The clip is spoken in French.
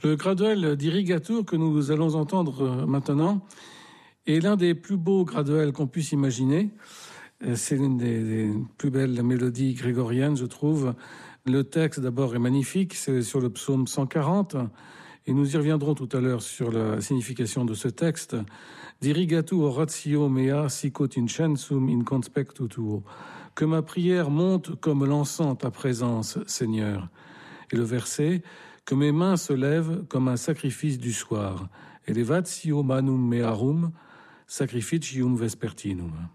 Le graduel d'Irrigatur que nous allons entendre maintenant est l'un des plus beaux graduels qu'on puisse imaginer. C'est l'une des plus belles mélodies grégoriennes, je trouve. Le texte d'abord est magnifique, c'est sur le psaume 140, et nous y reviendrons tout à l'heure sur la signification de ce texte. D'Irrigatur oratio mea sicut incensum in conspectu tuo. Que ma prière monte comme l'encens ta présence, Seigneur. Et le verset, que mes mains se lèvent comme un sacrifice du soir. Elevatio manum mearum, sacrificium vespertinum.